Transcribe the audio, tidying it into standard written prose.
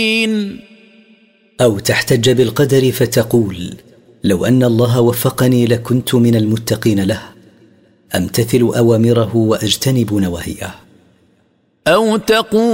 أو تحتج بالقدر فتقول: لو أن الله وفقني لكنت من المتقين له، أمتثل أوامره وأجتنب نواهيه. أو تقول